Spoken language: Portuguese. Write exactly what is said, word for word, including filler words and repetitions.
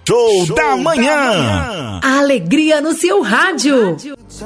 Show, Show da, manhã. da manhã. A alegria no seu rádio.